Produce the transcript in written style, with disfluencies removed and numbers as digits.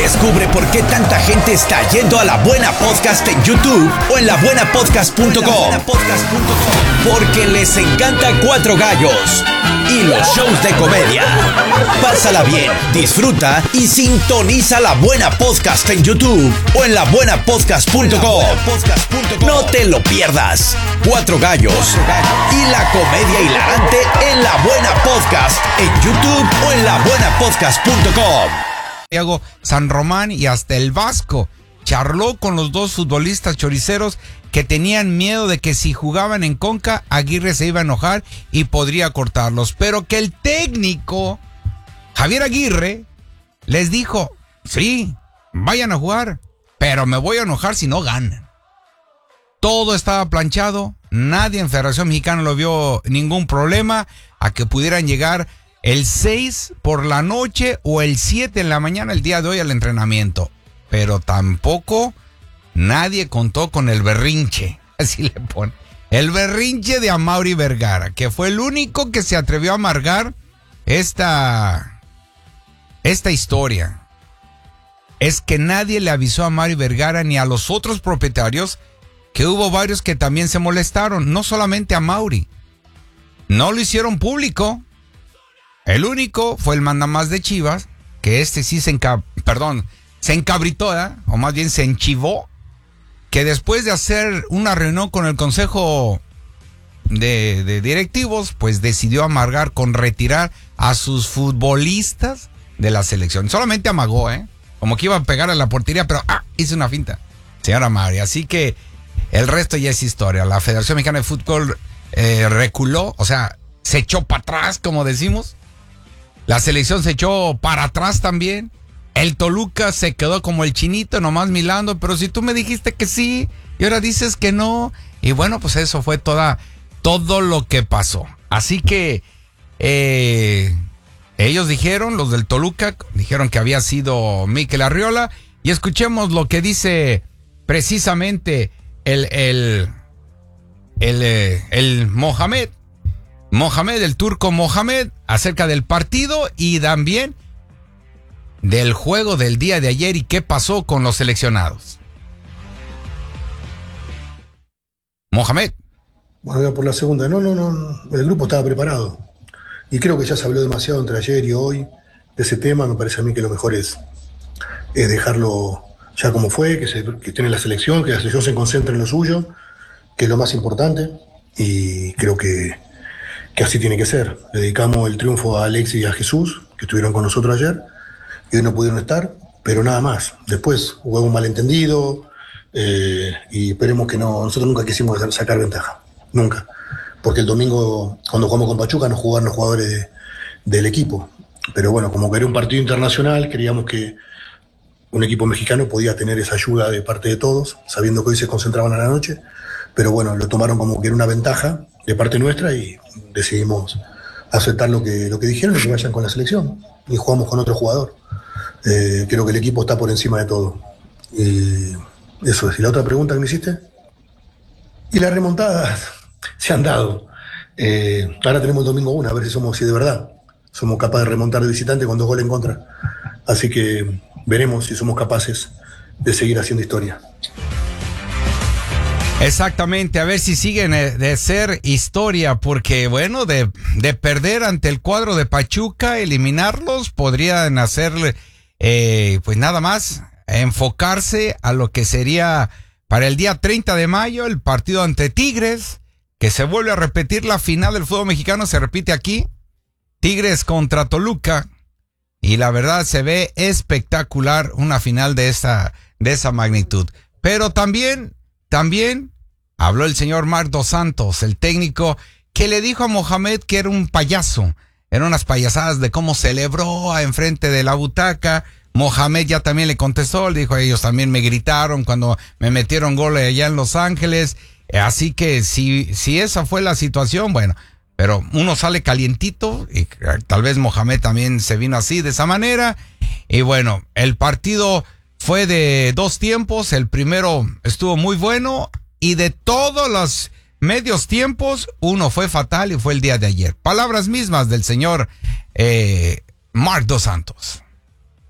Descubre por qué tanta gente está yendo a La Buena Podcast en YouTube o en labuenapodcast.com. Porque les encanta Cuatro Gallos y los shows de comedia. Pásala bien, disfruta y sintoniza La Buena Podcast en YouTube o en labuenapodcast.com. No te lo pierdas. Cuatro Gallos y la comedia hilarante en La Buena Podcast en YouTube o en labuenapodcast.com. Santiago, San Román y hasta el Vasco charló con los dos futbolistas choriceros que tenían miedo de que si jugaban en Conca, Aguirre se iba a enojar y podría cortarlos, pero que el técnico Javier Aguirre les dijo, sí, vayan a jugar, pero me voy a enojar si no ganan. Todo estaba planchado, nadie en Federación Mexicana lo vio ningún problema a que pudieran llegar el 6 por la noche o el 7 en la mañana el día de hoy al entrenamiento. Pero tampoco nadie contó con el berrinche, así le pone. El berrinche de Amaury Vergara, que fue el único que se atrevió a amargar esta historia. Es que nadie le avisó a Amaury Vergara ni a los otros propietarios, que hubo varios que también se molestaron, no solamente a Amaury. No lo hicieron público. El único fue el mandamás de Chivas, que sí se encabritó, o más bien se enchivó, que después de hacer una reunión con el consejo de directivos, pues decidió amargar con retirar a sus futbolistas de la selección. Solamente amagó, como que iba a pegar a la portería, pero hizo una finta, señora Amaury. Así que el resto ya es historia. La Federación Mexicana de Fútbol reculó, o sea, se echó para atrás, como decimos. La selección se echó para atrás también. El Toluca se quedó como el chinito, nomás mirando. Pero si tú me dijiste que sí y ahora dices que no. Y bueno, pues eso fue todo lo que pasó. Así que ellos dijeron, los del Toluca, dijeron que había sido Mikel Arriola. Y escuchemos lo que dice precisamente el Mohamed, el turco Mohamed, acerca del partido y también del juego del día de ayer y qué pasó con los seleccionados. Mohamed. Bueno, ya por la segunda. No, el grupo estaba preparado. Y creo que ya se habló demasiado entre ayer y hoy de ese tema. Me parece a mí que lo mejor es dejarlo ya como fue, que tiene la selección, que la selección se concentre en lo suyo, que es lo más importante. Y creo que así tiene que ser. Le dedicamos el triunfo a Alexis y a Jesús, que estuvieron con nosotros ayer, y hoy no pudieron estar, pero nada más. Después hubo un malentendido, y esperemos que no. Nosotros nunca quisimos sacar ventaja, nunca. Porque el domingo, cuando jugamos con Pachuca, no jugaron los jugadores del equipo. Pero bueno, como que era un partido internacional, queríamos que un equipo mexicano podía tener esa ayuda de parte de todos, sabiendo que hoy se concentraban a la noche. Pero bueno, lo tomaron como que era una ventaja de parte nuestra y decidimos aceptar lo que dijeron y que vayan con la selección. Y jugamos con otro jugador. Creo que el equipo está por encima de todo. Y eso es. ¿Y la otra pregunta que me hiciste? Y las remontadas se han dado. Ahora tenemos el domingo una, a ver si de verdad somos capaces de remontar de visitante con 2 goles en contra. Así que veremos si somos capaces de seguir haciendo historia. Exactamente, a ver si siguen de ser historia, porque bueno, de perder ante el cuadro de Pachuca, eliminarlos, podrían hacerle, pues nada más, enfocarse a lo que sería para el día 30 de mayo, el partido ante Tigres, que se vuelve a repetir la final del fútbol mexicano, se repite aquí, Tigres contra Toluca, y la verdad se ve espectacular una final de esa magnitud. Pero también habló el señor Marc Dos Santos, el técnico, que le dijo a Mohamed que era un payaso. Eran unas payasadas de cómo celebró enfrente de la butaca. Mohamed ya también le contestó, le dijo, ellos también me gritaron cuando me metieron gol allá en Los Ángeles. Así que si esa fue la situación, bueno, pero uno sale calientito y tal vez Mohamed también se vino así, de esa manera. Y bueno, el partido fue de 2 tiempos, el primero estuvo muy bueno y de todos los medios tiempos, uno fue fatal y fue el día de ayer. Palabras mismas del señor Marc Dos Santos.